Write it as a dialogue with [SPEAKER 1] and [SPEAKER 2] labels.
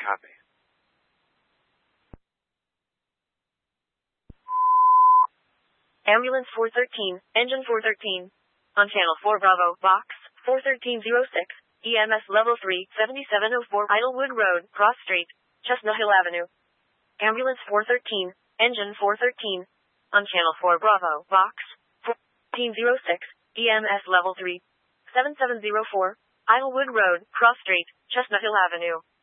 [SPEAKER 1] copy.
[SPEAKER 2] Ambulance 413, engine 413. On channel 4 Bravo, box 41306, EMS level 3, 7704 Idlewood Road, Cross Street, Chestnut Hill Avenue. Ambulance 413, engine 413. On channel 4 Bravo, box 41306, EMS level 3, 7704 Idlewood Road, Cross Street, Chestnut Hill Avenue.